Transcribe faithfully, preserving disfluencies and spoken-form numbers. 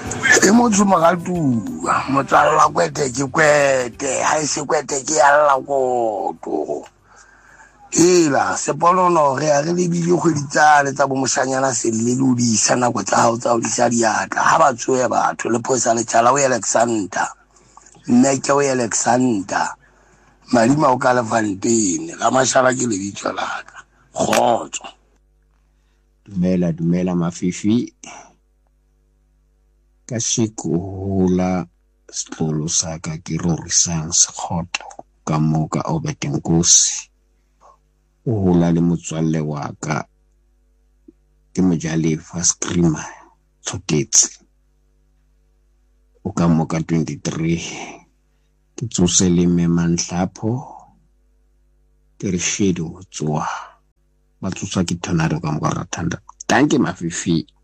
e motho magatu motsalla kwete ke kwete ha se kwete ke alla goto ila se ponono re a re lebile kgweditsane tsa bomoshanyana se le le di sana go tsa hao tsa o di sa diaka ha ba tsoya batho le phosa le tsala o Alexander nne ke o Alexander malima o ka le fantene la mashara ke le bitso laka khotso dumela dumela mafifi ka shikola stlolo saka ke rorisang sekgoto ka moka o betenkosi o hola le motswalle wa ka ke mojalefa screamer tshotetse o ka moka twenty-three ke tsose le memanhlapho ke re shedo tswa ba tswa ke tornado ka moka rathanda danke mafifi